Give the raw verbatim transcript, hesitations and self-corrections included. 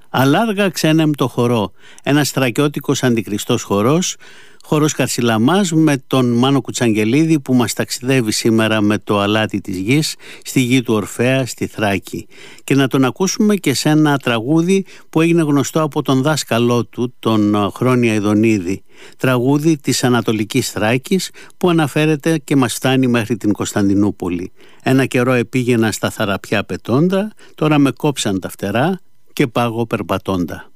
Αλάργα ξένεμπτο χορό, ένας στρακιώτικος αντικριστός χορός, χορός Καρσιλαμάς με τον Μάνο Κουτσαγγελίδη που μας ταξιδεύει σήμερα με το αλάτι της γης στη γη του Ορφέα στη Θράκη, και να τον ακούσουμε και σε ένα τραγούδι που έγινε γνωστό από τον δάσκαλό του, τον Χρόνια Ιδονίδη, τραγούδι της Ανατολικής Θράκης που αναφέρεται και μας φτάνει μέχρι την Κωνσταντινούπολη. Ένα καιρό επήγαινα στα θαραπιά πετώντα, τώρα με κόψαν τα φτερά και πάγω περπατώντα.